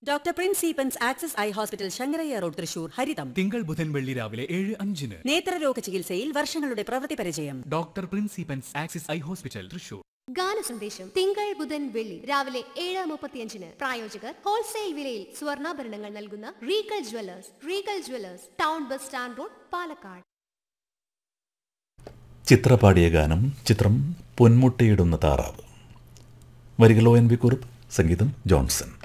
Doctor Prince സീപ്പൻസ് access eye hospital Sankaraiah road Thrissur ഹരിതം തിങ്കൾ ബുധൻ വെള്ളി രാവിലെ 7:05 നേത്രരോഗ ചികിത്സയിൽ വർഷങ്ങളുടെ പ്രവൃത്തി പരിചയം. Doctor Prince സീപ്പൻസ് access eye hospital Thrissur. ഗാനസന്ദേശം തിങ്കൾ ബുധൻ വെള്ളി രാവിലെ 7:35. പ്രായോജകർ ഹോൾസെയിൽ വിലയിൽ സ്വർണ്ണാഭരണങ്ങൾ നൽകുന്ന Regal Jewellers town bus stand road Palakkad. ചിത്ര പാടിയ ഗാനം ചിത്രം പൊന്മുട്ടയിടുന്ന താറാവ്. വരികൾ ONV കുറുപ്പ്, സംഗീതം ജോൺസൺ.